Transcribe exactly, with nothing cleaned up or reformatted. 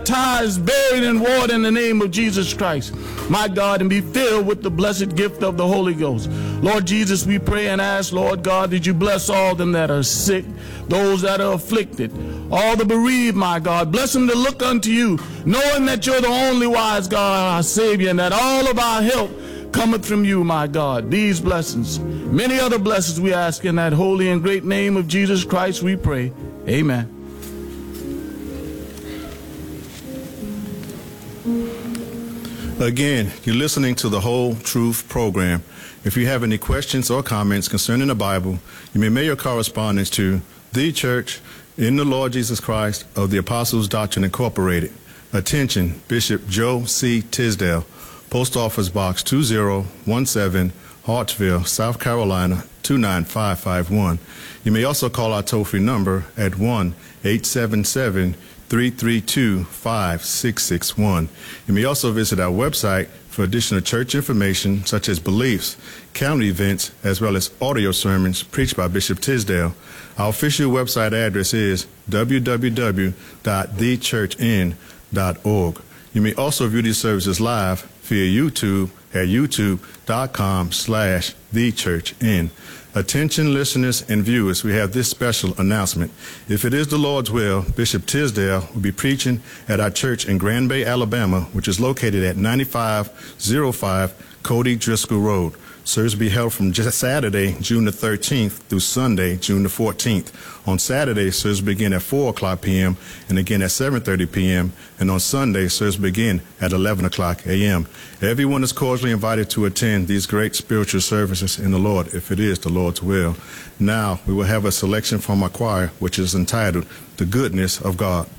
baptized, buried in water in the name of Jesus Christ, my God, and be filled with the blessed gift of the Holy Ghost. Lord Jesus, we pray and ask, Lord God, that you bless all them that are sick, those that are afflicted, all the bereaved, my God. Bless them to look unto you, knowing that you're the only wise God, our Savior, and that all of our help cometh from you, my God. These blessings, many other blessings we ask in that holy and great name of Jesus Christ, we pray. Amen. Again, you're listening to the Whole Truth program. If you have any questions or comments concerning the Bible, you may mail your correspondence to The Church in the Lord Jesus Christ of the Apostles' Doctrine Incorporated. Attention, Bishop Joe C. Tisdale, Post Office Box two zero one seven, Hartsville, South Carolina, two nine five five one. You may also call our toll-free number at one eight seven seven, three three two, five six six one. You may also visit our website for additional church information such as beliefs, county events, as well as audio sermons preached by Bishop Tisdale. Our official website address is w w w dot the church in dot org. You may also view these services live via YouTube at youtube dot com slash the church in. Attention listeners and viewers, we have this special announcement. If it is the Lord's will, Bishop Tisdale will be preaching at our church in Grand Bay, Alabama, which is located at ninety-five oh five Cody Driscoll Road. Service will be held from Saturday, June the thirteenth through Sunday, June the fourteenth. On Saturday, service will begin at four o'clock p m and again at seven thirty p m And on Sunday, service will begin at eleven o'clock a m Everyone is cordially invited to attend these great spiritual services in the Lord, if it is the Lord's will. Now, we will have a selection from our choir, which is entitled The Goodness of God.